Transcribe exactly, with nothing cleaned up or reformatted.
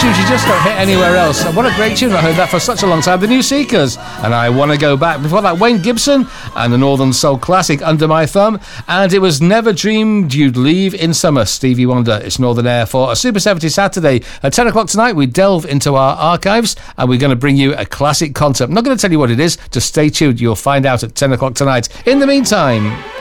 tunes you just don't hit anywhere else. And what a great tune. I heard that for such a long time. The New Seekers. And I Want to Go Back. Before that, Wayne Gibson and the Northern Soul classic, Under My Thumb. And it was Never Dreamed You'd Leave in Summer, Stevie Wonder. It's Northern Air for a Super seventy Saturday. At ten o'clock tonight, we delve into our archives and we're going to bring you a classic concert. I'm not going to tell you what it is. Just stay tuned. You'll find out at ten o'clock tonight. In the meantime...